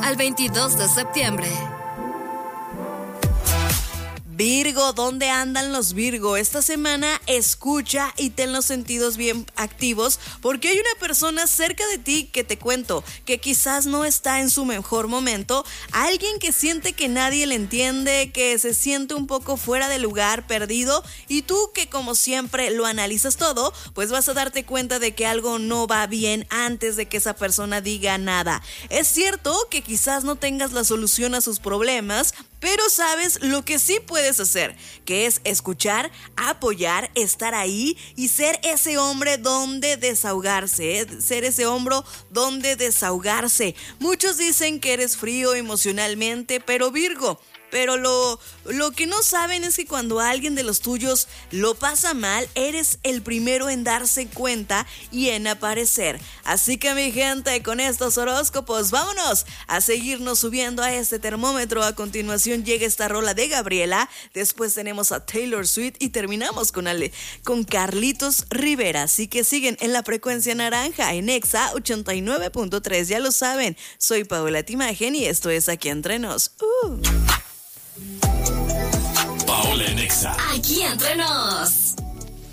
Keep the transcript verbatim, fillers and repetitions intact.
al veintidós de septiembre. Virgo, ¿dónde andan los Virgo? Esta semana escucha y ten los sentidos bien activos porque hay una persona cerca de ti que te cuento que quizás no está en su mejor momento, alguien que siente que nadie le entiende, que se siente un poco fuera de lugar, perdido, y tú que como siempre lo analizas todo, pues vas a darte cuenta de que algo no va bien antes de que esa persona diga nada. Es cierto que quizás no tengas la solución a sus problemas, pero sabes lo que sí puedes hacer, que es escuchar, apoyar, estar ahí y ser ese hombre donde desahogarse, ¿eh? Ser ese hombro donde desahogarse. Muchos dicen que eres frío emocionalmente, pero Virgo, pero lo, lo que no saben es que cuando alguien de los tuyos lo pasa mal, eres el primero en darse cuenta y en aparecer. Así que mi gente, con estos horóscopos, vámonos a seguirnos subiendo a este termómetro. A continuación llega esta rola de Gabriela, después tenemos a Taylor Swift y terminamos con, Ale, con Carlitos Rivera. Así que siguen en la frecuencia naranja en Exa ochenta y nueve punto tres, ya lo saben. Soy Paola Timagen y esto es Aquí Entre Nos. Uh. Paola en Exa. Aquí Entre Nos.